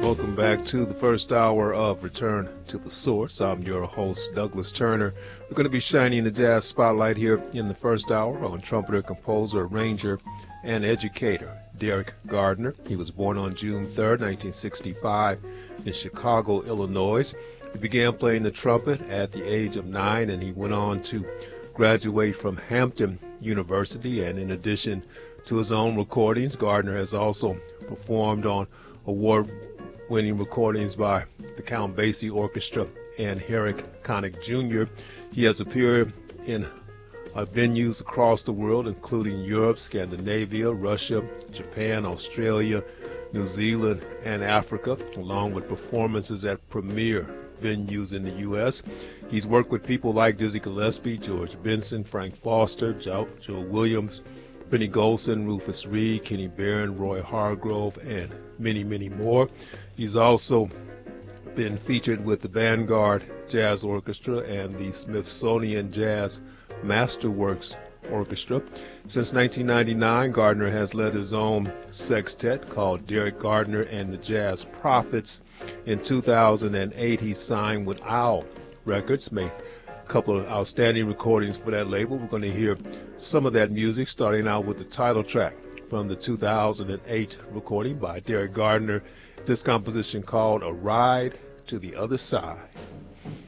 welcome back to the first hour of Return to the Source. I'm your host, Douglas Turner. We're going to be shining the jazz spotlight here in the first hour on trumpeter, composer, arranger, and educator Derek Gardner. He was born on June 3rd, 1965 in Chicago, Illinois. He began playing the trumpet at the age of 9, and he went on to graduate from Hampton University. And in addition to his own recordings, Gardner has also performed on award-winning recordings by the Count Basie Orchestra and Eric Connick Jr. He has appeared in venues across the world, including Europe, Scandinavia, Russia, Japan, Australia, New Zealand, and Africa, along with performances at premier venues in the U.S. He's worked with people like Dizzy Gillespie, George Benson, Frank Foster, Joe Williams, Benny Golson, Rufus Reid, Kenny Barron, Roy Hargrove, and many, many more. He's also been featured with the Vanguard Jazz Orchestra and the Smithsonian Jazz Masterworks Orchestra. Since 1999, Gardner has led his own sextet called Derek Gardner and the Jazz Prophets. In 2008, he signed with OWL Records, made a couple of outstanding recordings for that label. We're going to hear some of that music, starting out with the title track from the 2008 recording by Derek Gardner. This composition called A Ride to the Other Side.